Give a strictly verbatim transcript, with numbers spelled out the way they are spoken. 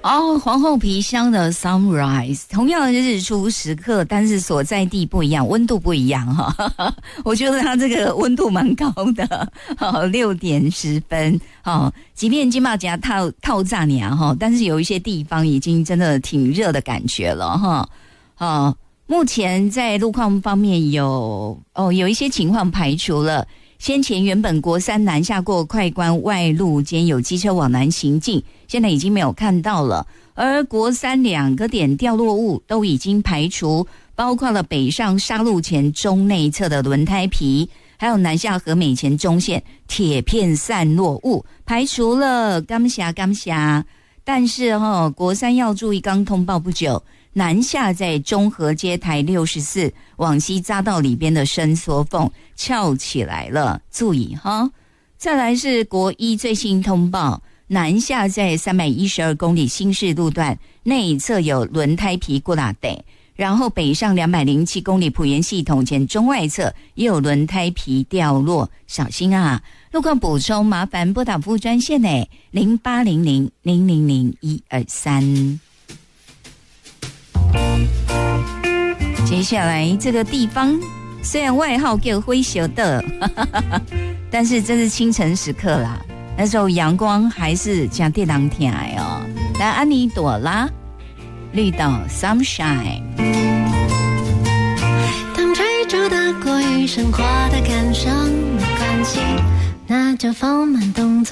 哦，皇后皮箱的 Sunrise， 同样的日出时刻，但是所在地不一样，温度不一样哈。我觉得它这个温度蛮高的，哦，六点十分，哦，即便金马甲套套炸年哈，但是有一些地方已经真的挺热的感觉了哈。哦，目前在路况方面有哦有一些情况排除了。先前原本国三南下过快关外路间有机车往南行进，现在已经没有看到了。而国三两个点掉落物都已经排除，包括了北上沙路前中内侧的轮胎皮，还有南下和美前中线铁片散落物，排除了。感谢感谢。但是哦，国三要注意，刚通报不久。南下在中和街台六十四往西匝道里边的伸缩缝翘起来了，注意哈。再来是国一最新通报，南下在三百一十二公里新市路段内侧有轮胎皮过拉得，然后北上两百零七公里埔园系统前中外侧也有轮胎皮掉落，小心啊！路况补充麻烦拨打服务专线诶零八零零零零零一二三。接下来这个地方虽然外号叫灰熊的，但是这是清晨时刻啦，那时候阳光还是加电狼天哦。来，安妮朵拉，绿岛 Sunshine。 当追逐的过于生活的感伤没关系，那就放慢动作。